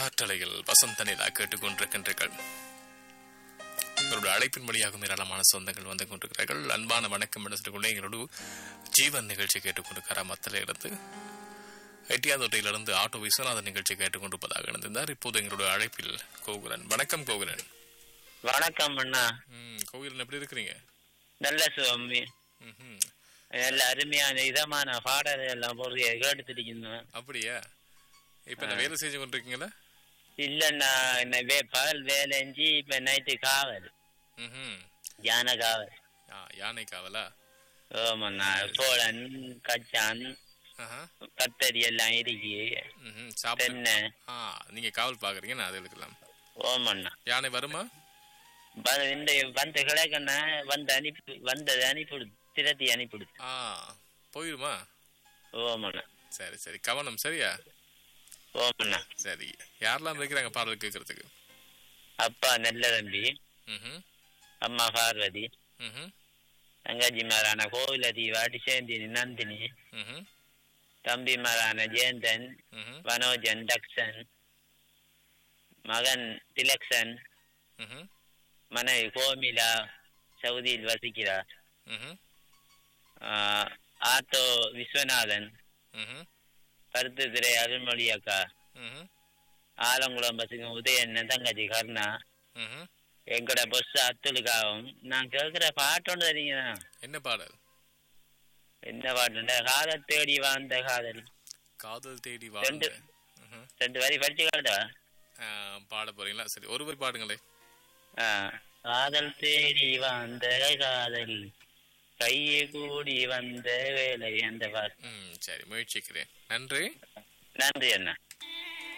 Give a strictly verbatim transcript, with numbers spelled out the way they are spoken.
காற்றலையில் வசந்த நிலா கேட்டுக்கொண்டிருக்கின்றீர்கள். உங்களுடைய அழைப்பின் வழியாக ஏராளமான சொந்தங்கள் வந்து கொண்டிருக்கிறார்கள். அன்பான வணக்கம் என்று சொல்லிக்கொண்டே எங்களோட ஜீவன் நிகழ்ச்சி கேட்டுக்கொண்டிருக்கிறார். மத்தில இருந்து எட்டியாதொட்டையிலிருந்து ஆட்டோ விஸ்வநாதன் நிகழ்ச்சி கேட்டுக்கொண்டிருப்பதாக இருந்திருந்தார். இப்போது எங்களுடைய அழைப்பில் கோகுலன். வணக்கம் கோகுலன். வணக்கம் அண்ணா. கோகுலன் எப்படி இருக்கிறீங்க? நல்ல சுவாமி. நல்ல அருமையான இதமான பாடல் எல்லாம் போறது கேட்டுருக்கீங்க. அப்படியா? இப்ப வேலை செஞ்சு கொண்டிருக்கீங்களா? இல்லண்ணா, என்ன பகல் வேலை செஞ்சு இப்ப நைட்டு காவல். யானை காவல். யானை காவலா? ஓமண்ணா. சோழன் கச்சான் கத்தரி எல்லாம் இருக்கு. நீங்க காவல் பாக்குறீங்க, நான் அதை எடுக்கலாம். ஓமண்ணா. யானை வருமா? இந்த வந்த கிழக்கண்ணா வந்து அனுப்பி வந்தது அனுப்பிடு திரட்டி அனுப்பிடு. ஆ போயிருமா? ஓமண்ணா. சரி சரி, கவனம். சரியா? ஓமண்ணா. சரி, யாரெல்லாம் இருக்கிறாங்க பாடல் கேட்கறதுக்கு? அப்பா நல்ல தம்பி, அம்மா பார்வதி, தங்கச்சிமாரான கோவிலதி, வாடிசேந்தினி, நந்தினி, தம்பிமாரான ஜெயந்தன், வனோஜன், டக்சன், மகன் திலக்ஷன், மனைவி கோமிலா சவுதியில் வசிக்கிறார், ஆட்டோ விஸ்வநாதன், கருத்துத்துறை அருள்மொழி அக்கா, ஆலங்குளம் வசிக்கும் உதயண்ணன், தங்கச்சி கர்ணா, எங்கட பொஸ் அத்துலுக்காவும். நான் கேட்கிற பாட்டு ஒன்று தெரியுங்களா? என்ன பாடல்? என்ன பாட்டு? காதல் தேடி வாழ்ந்த காதல். காதல் தேடி வாழ்ந்த ரெண்டு வரி படிச்சு காட்டுவா. பாட போறீங்களா? சரி, ஒரு வரி பாடுங்களே. காதல் தேடி வாழ்ந்த காதல், கையை கூடி வந்த வேலை. அந்த பாட்டு. சரி, முயற்சிக்கிறேன். நன்றி. நன்றி அண்ணா.